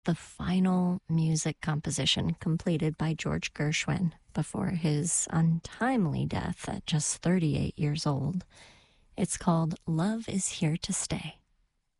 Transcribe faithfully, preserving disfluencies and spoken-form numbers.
the final music composition completed by George Gershwin before his untimely death at just thirty-eight years old. It's called Love Is Here to Stay.